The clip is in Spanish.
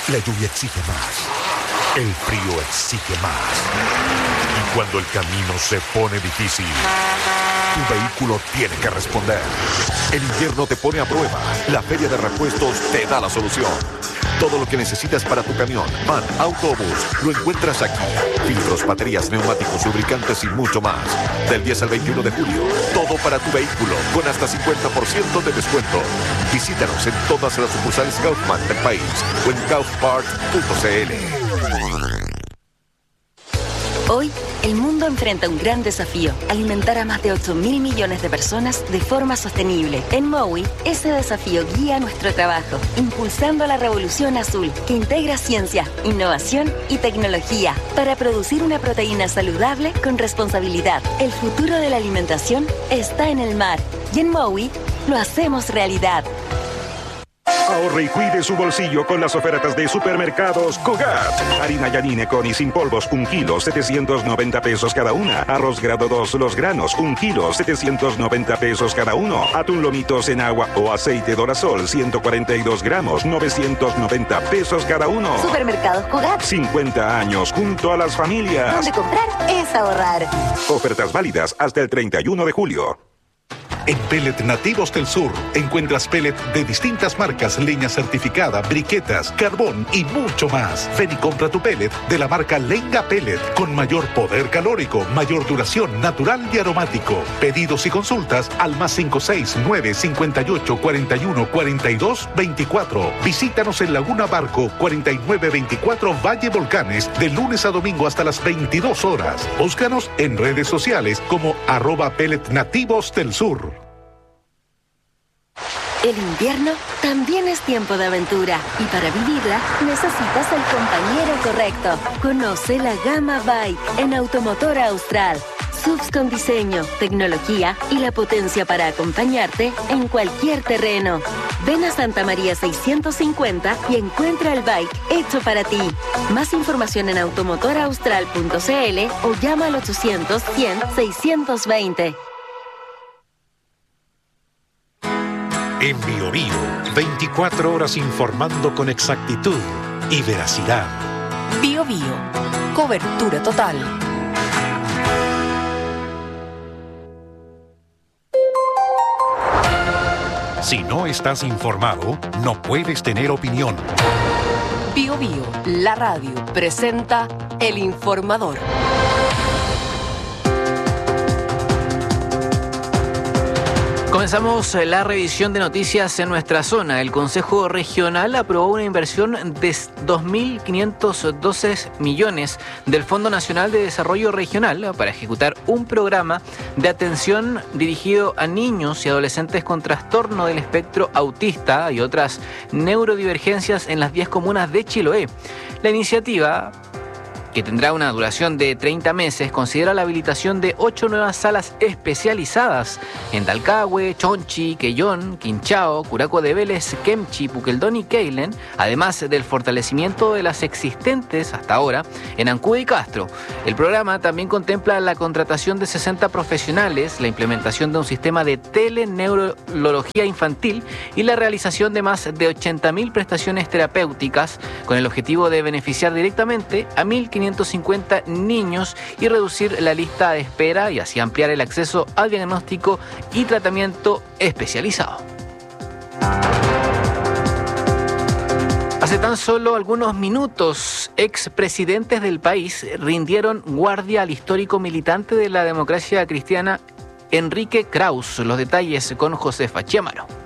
La lluvia exige más. El frío exige más. Y cuando el camino se pone difícil, tu vehículo tiene que responder. El invierno te pone a prueba. La Feria de Repuestos te da la solución. Todo lo que necesitas para tu camión, van, autobús, lo encuentras aquí. Filtros, baterías, neumáticos, lubricantes y mucho más. Del 10 al 21 de julio, todo para tu vehículo, con hasta 50% de descuento. Visítanos en todas las sucursales Kaufman del país o en kaufpart.cl. Hoy, el mundo enfrenta un gran desafío: alimentar a más de 8.000 millones de personas de forma sostenible. En Mowi, ese desafío guía nuestro trabajo, impulsando la revolución azul, que integra ciencia, innovación y tecnología para producir una proteína saludable con responsabilidad. El futuro de la alimentación está en el mar, y en Mowi lo hacemos realidad. Ahorre y cuide su bolsillo con las ofertas de Supermercados Cogat. Harina Yanine con y sin polvos, 1 kilo, 790 pesos cada una. Arroz grado 2, los granos, 1 kilo, 790 pesos cada uno. Atún lomitos en agua o aceite Dorasol, 142 gramos, 990 pesos cada uno. Supermercados Cogat. 50 años junto a las familias. Donde comprar es ahorrar. Ofertas válidas hasta el 31 de julio. En Pellet Nativos del Sur encuentras pellet de distintas marcas, leña certificada, briquetas, carbón y mucho más. Ven y compra tu pellet de la marca Lenga Pellet, con mayor poder calórico, mayor duración, natural y aromático. Pedidos y consultas al +569 58 41 42 24. Visítanos en Laguna Barco 4924 Valle Volcanes, de lunes a domingo hasta las 22 horas. Búscanos en redes sociales como @Pellet Nativos del Sur. El invierno también es tiempo de aventura, y para vivirla necesitas el compañero correcto. Conoce la gama Bike en Automotor Austral. SUVs con diseño, tecnología y la potencia para acompañarte en cualquier terreno. Ven a Santa María 650 y encuentra el bike hecho para ti. Más información en automotoraustral.cl o llama al 800 100 620. En Bio Bio, 24 horas informando con exactitud y veracidad. Bio Bio, cobertura total. Si no estás informado, no puedes tener opinión. Bio Bio, la radio, presenta El Informador. Comenzamos la revisión de noticias en nuestra zona. El Consejo Regional aprobó una inversión de 2.512 millones del Fondo Nacional de Desarrollo Regional para ejecutar un programa de atención dirigido a niños y adolescentes con trastorno del espectro autista y otras neurodivergencias en las 10 comunas de Chiloé. La iniciativa, que tendrá una duración de 30 meses, considera la habilitación de 8 nuevas salas especializadas en Talcahué, Chonchi, Quellón, Quinchao, Curacó de Vélez, Kemchi, Puqueldón y Keilen, además del fortalecimiento de las existentes hasta ahora en Ancud y Castro. El programa también contempla la contratación de 60 profesionales, la implementación de un sistema de teleneurología infantil y la realización de más de 80.000 prestaciones terapéuticas, con el objetivo de beneficiar directamente a 1.550 niños y reducir la lista de espera, y así ampliar el acceso al diagnóstico y tratamiento especializado. Hace tan solo algunos minutos, expresidentes del país rindieron guardia al histórico militante de la democracia cristiana Enrique Kraus. Los detalles con Josefa Chiamaro.